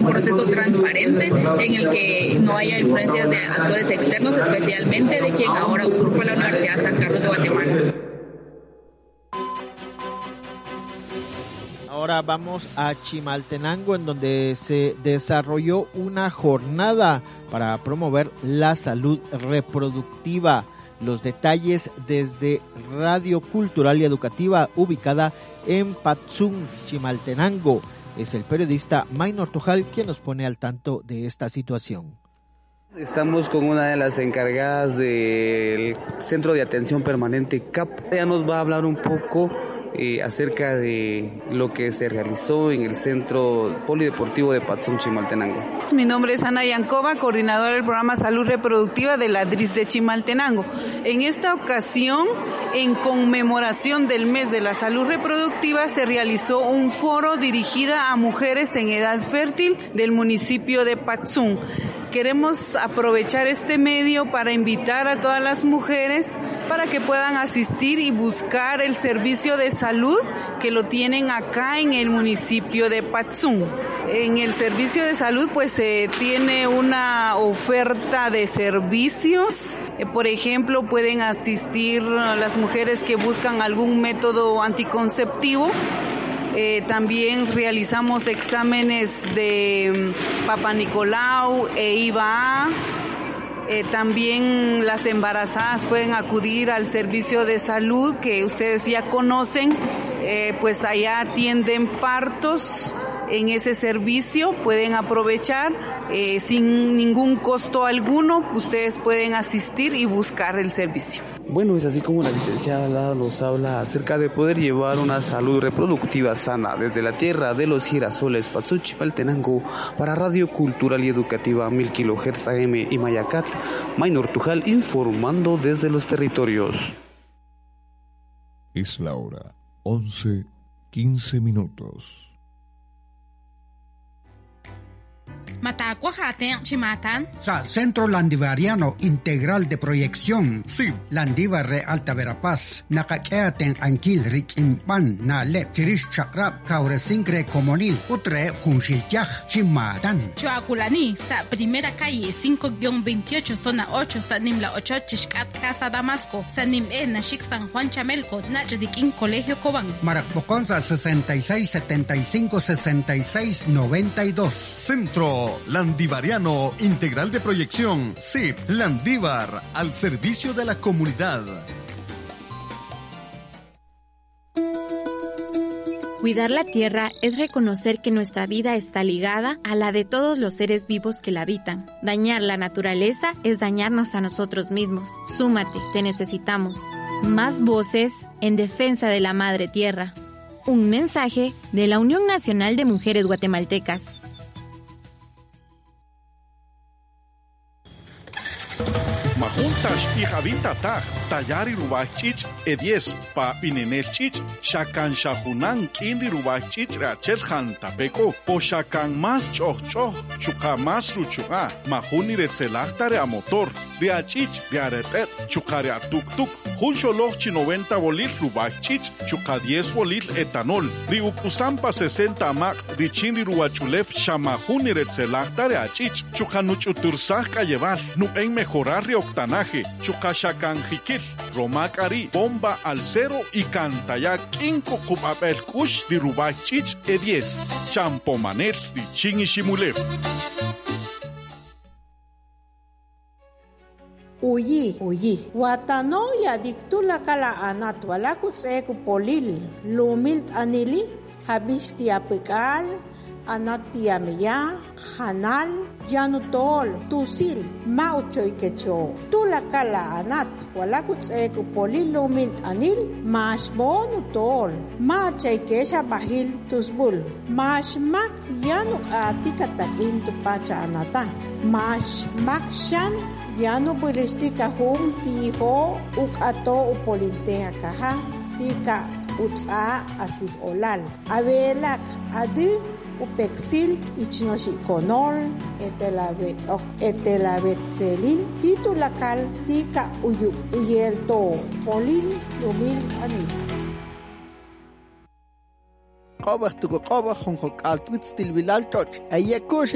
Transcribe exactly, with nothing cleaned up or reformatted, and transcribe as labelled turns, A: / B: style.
A: un proceso transparente en el que no haya influencias de actores externos, especialmente de quien ahora usurpa la Universidad San Carlos de Guatemala.
B: Ahora vamos a Chimaltenango, en donde se desarrolló una jornada para promover la salud reproductiva. Los detalles desde Radio Cultural y Educativa, ubicada en Patzún, Chimaltenango. Es el periodista Maynor Tujal quien nos pone al tanto de esta situación.
C: Estamos con una de las encargadas del Centro de Atención Permanente C A P. Ella nos va a hablar un poco eh, acerca de lo que se realizó en el Centro Polideportivo de Patzún, Chimaltenango.
D: Mi nombre es Ana Yancova, coordinadora del programa Salud Reproductiva de la D R I S de Chimaltenango. En esta ocasión, en conmemoración del mes de la salud reproductiva, se realizó un foro dirigido a mujeres en edad fértil del municipio de Patzún. Queremos aprovechar este medio para invitar a todas las mujeres para que puedan asistir y buscar el servicio de salud que lo tienen acá en el municipio de Patzún. En el servicio de salud pues se eh, tiene una oferta de servicios. Eh, por ejemplo, pueden asistir las mujeres que buscan algún método anticonceptivo. Eh, también realizamos exámenes de Papa Nicolau e I V A. Eh, también las embarazadas pueden acudir al servicio de salud que ustedes ya conocen. Eh, pues allá atienden partos. En ese servicio pueden aprovechar eh, sin ningún costo alguno. Ustedes pueden asistir y buscar el servicio.
C: Bueno, es así como la licenciada nos habla acerca de poder llevar una salud reproductiva sana desde la tierra de los girasoles, Patzún, Chimaltenango, para Radio Cultural y Educativa mil kilohertz A M y Mayacat. Maynor Tujal informando desde los territorios.
E: Es la hora, once, quince minutos.
F: Matacuajate, Chimatan.
G: Sa Centro Landivariano Integral de Proyección.
E: Sí.
G: Landivar Re Alta Verapaz. Nakakeaten Anquil Richimpan. Nale. Chirish Chakrap Kauresincre Comonil. Utre Junshilchaj Chimatan.
F: Choaculani. Sa primera calle cinco veintiocho, zona ocho, Sanim La ocho, Chishkat, Casa Damasco. Sanim E, Nashik San Juan Chamelco. Nachdikin Colegio Cobán.
G: Marapoconza sesenta y seis setenta y cinco sesenta y seis noventa y dos.
E: Centro Landivariano Integral de Proyección, C I P, Landívar, al servicio de la comunidad.
H: Cuidar la tierra es reconocer que nuestra vida está ligada a la de todos los seres vivos que la habitan. Dañar la naturaleza es dañarnos a nosotros mismos. Súmate, te necesitamos. Más voces en defensa de la madre tierra. Un mensaje de la Unión Nacional de Mujeres Guatemaltecas.
I: Majuntas y Javintata, Tayari Rubachich, Edies, Pa Pinenelchich, Shakan Shahunan, Kindi Rubachich, Rachelhan Tapeco, Po Shakan Mas Choch Choch, Chuka Mas Ruchuga, Majuni Retzelachtare a motor, Riachich, Riarepet, Chukarea Tuk Tuk, Juncholochi noventa bolil Rubachich, Chuka diez bolil etanol, Riukusampa sesenta Mac, Richini Ruachulef, Shamahuni Retzelachtare a Chich, Chukanuchutursaka llevar, nu en mejorar octanaje, Chukashakanjikil, Romakari, Bomba al cero y Cantaya, Kinko Kupapel Kush, di Rubachich, E diez, Champomanel, di Chingishimulev.
J: Uyi, uyi, watano ya diktula kala anat walakut seku polil, lumilt anili, habisti apikal, anatia meya, hanal, janutol, tusil, mauchoy kecho. Tula kala anat, walakut seku polilo mint anil, mas bonutol, machay kesha bahil tusbul, mas mak yanuk atikatakin tu pacha anata, mas makshan yanu bulistika hum tiho ukato upolinteha kaha, tika utsa asih olal, avelak adi upexil ichnoshikonol etelavet ok etelavetzelil titulakal tika uyu uyelto polil lumil anil.
B: Qabah tuko qabah honhok altwitz tilbilal toch ayekush